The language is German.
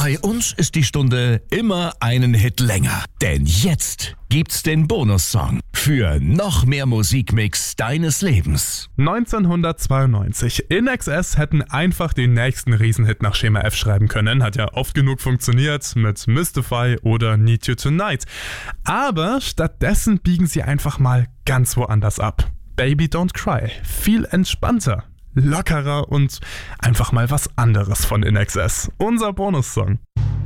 Bei uns ist die Stunde immer einen Hit länger. Denn jetzt gibt's den Bonussong für noch mehr Musikmix deines Lebens. 1992. INXS hätten einfach den nächsten Riesenhit nach Schema F schreiben können. Hat ja oft genug funktioniert mit Mystify oder Need You Tonight. Aber stattdessen biegen sie einfach mal ganz woanders ab. Baby Don't Cry. Viel entspannter, lockerer und einfach mal was anderes von INXS. Unser Bonussong.